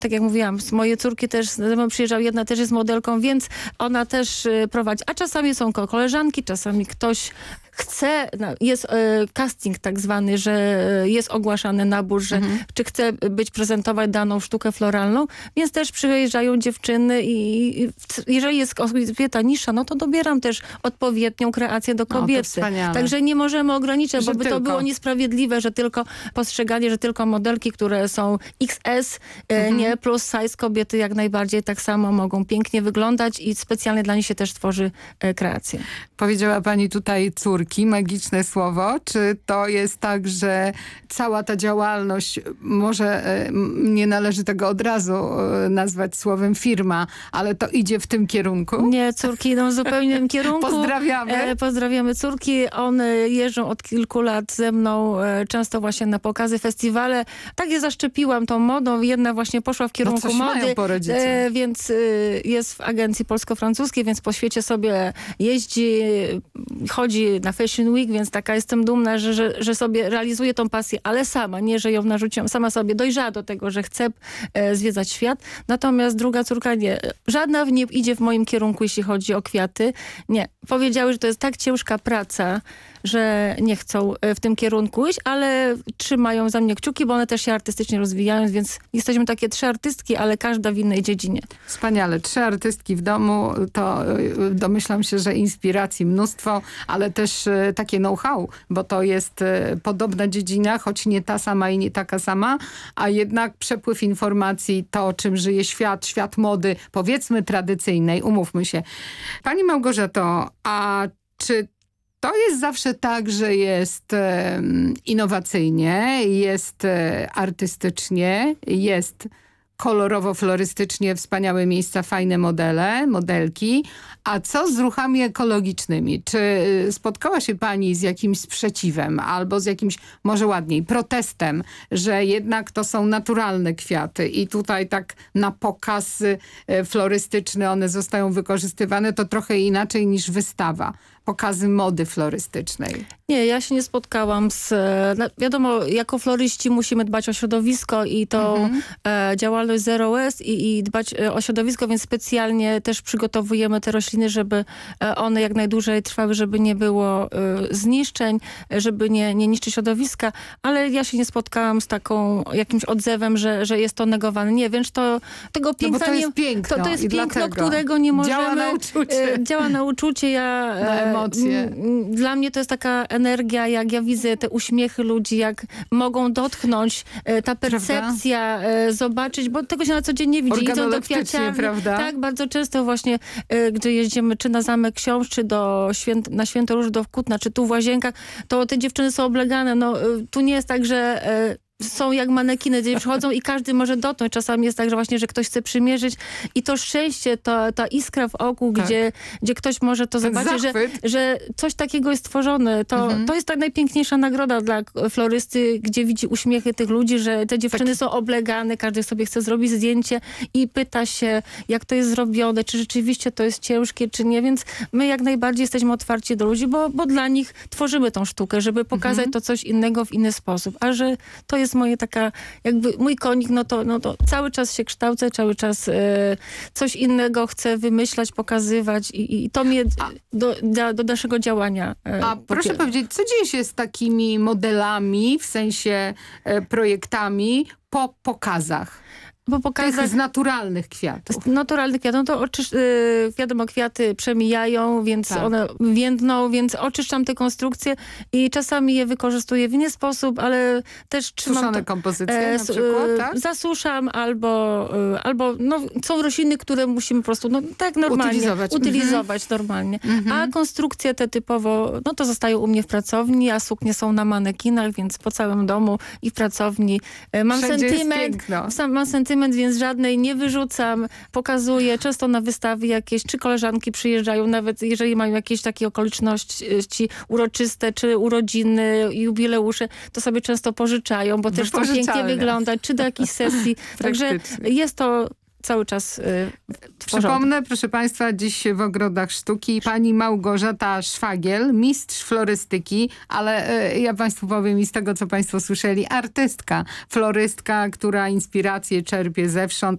Tak jak mówiłam, moje córki też ze mną przyjeżdżały, jedna też jest modelką, więc ona też prowadzi. A czasami są koleżanki, czasami ktoś chce, jest casting tak zwany, że jest ogłaszany nabór, że czy chce prezentować daną sztukę floralną, więc też przyjeżdżają dziewczyny i jeżeli jest kobieta niższa, no to dobieram też odpowiednią kreację do kobiety. Także nie możemy ograniczać, bo by to było niesprawiedliwe, że tylko postrzeganie, że tylko modelki, które są XS, nie plus size, kobiety jak najbardziej tak samo mogą pięknie wyglądać i specjalnie dla nich się też tworzy kreację. Powiedziała pani tutaj córki, magiczne słowo. Czy to jest tak, że cała ta działalność, może nie należy tego od razu nazwać słowem firma, ale to idzie w tym kierunku? Nie, córki idą w zupełnie innym kierunku. Pozdrawiamy. Pozdrawiamy córki. One jeżdżą od kilku lat ze mną często właśnie na pokazy, festiwale. Tak je zaszczepiłam tą modą. Jedna właśnie poszła w kierunku mody, więc jest w agencji polsko-francuskiej, więc po świecie sobie jeździ, chodzi na Fashion Week, więc taka jestem dumna, że sobie realizuje tą pasję, ale sama, nie, że ją narzuciłam, sama sobie dojrzała do tego, że chce zwiedzać świat. Natomiast druga córka nie. Żadna nie idzie w moim kierunku, jeśli chodzi o kwiaty. Nie. Powiedziały, że to jest tak ciężka praca, że nie chcą w tym kierunku iść, ale trzymają za mnie kciuki, bo one też się artystycznie rozwijają, więc jesteśmy takie 3 artystki, ale każda w innej dziedzinie. Wspaniale. 3 artystki w domu, to domyślam się, że inspiracji mnóstwo, ale też takie know-how, bo to jest podobna dziedzina, choć nie ta sama i nie taka sama, a jednak przepływ informacji, to czym żyje świat mody, powiedzmy tradycyjnej, umówmy się. Pani Małgorzato, a czy to jest zawsze tak, że jest innowacyjnie, jest artystycznie, jest kolorowo, florystycznie, wspaniałe miejsca, fajne modele, modelki. A co z ruchami ekologicznymi? Czy spotkała się pani z jakimś sprzeciwem albo z jakimś, może ładniej, protestem, że jednak to są naturalne kwiaty i tutaj tak na pokaz florystyczny one zostają wykorzystywane, to trochę inaczej niż wystawa. Pokazy mody florystycznej. Nie, ja się nie spotkałam z... wiadomo, jako floryści musimy dbać o środowisko i tą działalność Zero Waste i dbać o środowisko, więc specjalnie też przygotowujemy te rośliny, żeby one jak najdłużej trwały, żeby nie było zniszczeń, żeby nie niszczyć środowiska, ale ja się nie spotkałam z taką jakimś odzewem, że jest to negowane. Nie, więc tego piękna... No bo to jest piękno. To jest piękno, którego nie możemy... Działa na uczucie. Działa na uczucie. Na emocje. Dla mnie to jest taka energia, jak ja widzę te uśmiechy ludzi, jak mogą dotknąć, ta percepcja, zobaczyć, bo tego się na co dzień nie widzi. Idą do kwiaciarni. Prawda? Tak, bardzo często właśnie, gdy jeździmy czy na Zamek Książ, czy na Święto Róż do Kutna, czy tu w Łazienkach, to te dziewczyny są oblegane. No, tu nie jest tak, że są jak manekiny, gdzie przychodzą i każdy może dotknąć. Czasami jest tak, że właśnie, że ktoś chce przymierzyć i to szczęście, ta iskra w oku, tak, gdzie ktoś może to zobaczyć, że coś takiego jest tworzone. To jest ta najpiękniejsza nagroda dla florysty, gdzie widzi uśmiechy tych ludzi, że te dziewczyny są oblegane, każdy sobie chce zrobić zdjęcie i pyta się, jak to jest zrobione, czy rzeczywiście to jest ciężkie, czy nie, więc my jak najbardziej jesteśmy otwarci do ludzi, bo dla nich tworzymy tą sztukę, żeby pokazać to coś innego w inny sposób, a że to jest moje taka, jakby mój konik, no to cały czas się kształcę, cały czas coś innego chcę wymyślać, pokazywać i to mnie do naszego działania proszę powiedzieć, co dzieje się z takimi modelami, w sensie projektami po pokazach? Tych z naturalnych kwiatów. Z naturalnych kwiatów, no to wiadomo, kwiaty przemijają, więc one więdną, więc oczyszczam te konstrukcje i czasami je wykorzystuję w inny sposób, ale też trzymam... Suszone kompozycje na przykład, tak? Zasuszam albo są rośliny, które musimy po prostu tak normalnie utylizować normalnie. A konstrukcje te typowo, to zostają u mnie w pracowni, a suknie są na manekinach, więc po całym domu i w pracowni. Mam sentyment, więc żadnej nie wyrzucam, pokazuję, często na wystawy jakieś, czy koleżanki przyjeżdżają, nawet jeżeli mają jakieś takie okoliczności uroczyste, czy urodziny, jubileusze, to sobie często pożyczają, bo też to pięknie wygląda, czy do jakiejś sesji. Także jest to cały czas Przypomnę, proszę państwa, dziś w Ogrodach Sztuki pani Małgorzata Szwagiel, mistrz florystyki, ale ja państwu powiem i z tego, co państwo słyszeli, artystka, florystka, która inspirację czerpie zewsząd,